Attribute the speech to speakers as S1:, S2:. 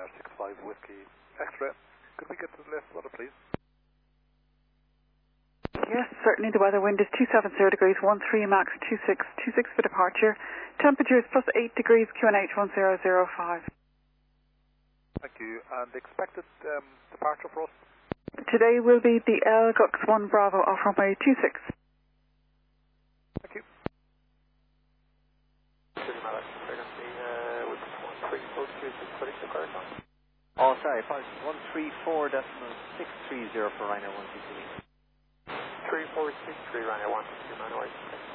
S1: Ryanair 65 Whiskey X-ray. Could we get to the left weather, please?
S2: Yes, certainly. The weather wind is 270 degrees, 13 max, 26 for departure. Temperature is plus 8 degrees, QNH 1005.
S1: Thank you. And expected departure for us?
S2: Today will be the LGUX 1 Bravo off runway 26.
S1: Thank you.
S3: Oh, sorry, 134.630 for Ryanair 123.
S1: 3463 Ryanair 123,